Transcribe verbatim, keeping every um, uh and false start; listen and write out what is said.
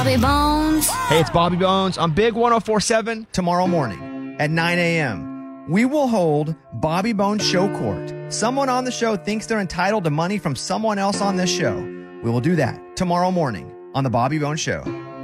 Bobby Bones. Hey, it's Bobby Bones on Big one oh four point seven tomorrow morning at nine a.m. We will hold Bobby Bones Show Court. Someone on the show thinks they're entitled to money from someone else on this show. We will do that tomorrow morning on the Bobby Bones Show.